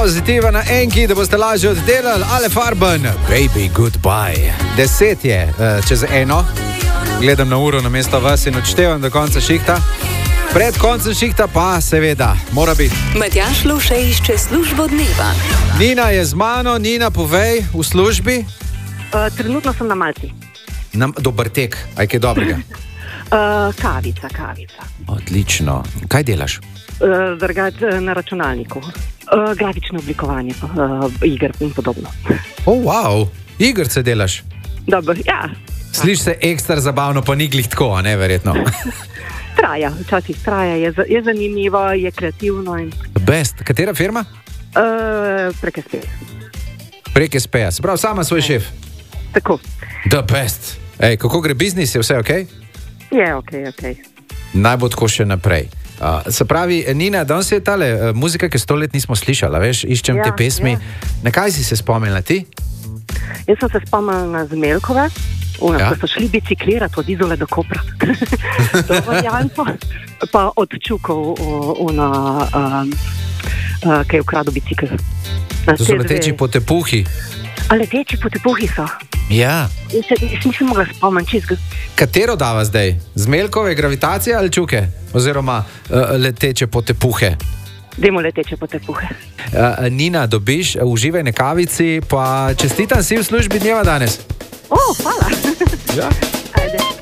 Pozitiva na enki, da boste lažje oddelali. Ale Farben, baby, goodbye. 10 je čez 1. Gledam na uro na mesto vas in odštevam do konca šihta. Pred koncem šihta pa seveda mora biti. Matjaž Lovše išče službo dneva. Nina je z mano. Nina, povej, v službi? Trenutno sem na Malti. Dober tek, aj kaj dobrega? Kavica. Odlično. Kaj delaš? Drugače na računalniku. Grafično oblikovanje, iger in podobno. Wow, igrce delaš? Dobro, ja. Sliši se ekstra zabavno, pa ni glih tako, ne, verjetno. Traja, včasih traja, je zanimivo, je kreativno. Best. Katera firma? Prek SP. Prek SP-ja. Se pravi, sama svoj šef? Tako. The best. Ej, kako gre biznis, je vse ok? Je ok. Naj bo tako še naprej. Se pravi, Nina, danes je tale muzika, ki 100 let nismo slišala, veš, iščem te pesmi. Na kaj si se spomnila ti? Jaz sem se spomnila na Zmeljkove, ko so šli biciklirati od Izole do Kopra. To varianto, pa od Čukov, ki je ukradel bicikl. To so leteči potepuhi. A leteči potepuhi so? Ja. Jaz nisem mogla spomniti. Katero dava zdaj? Zmeljkove, gravitacije ali Čuke? Oziroma leteče potepuhe? Dajmo leteče potepuhe. Nina, dobiš, uživaj na kavici, pa čestitam si v službi dneva danes. Hvala. Ja. Ajde.